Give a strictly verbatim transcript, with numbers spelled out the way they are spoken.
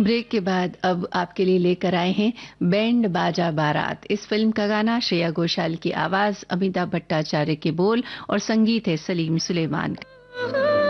Break के बाद अब आपके लिए लेकर आए हैं बैंड बाजा बारात। इस फिल्म का गाना श्रेया घोषाल की आवाज, अमिताभ भट्टाचार्य के बोल और संगीत है सलीम सुलेमान का।